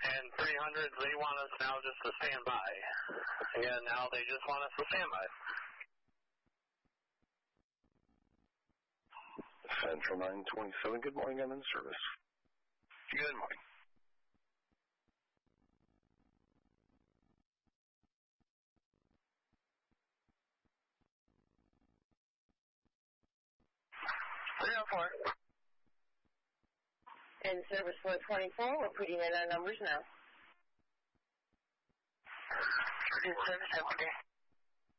And 300, they want us now just to stand by. Again, now they just want us to stand by. Central 927, good morning, I'm in service. Good morning. In service 424, we're putting in our numbers now. In service over there.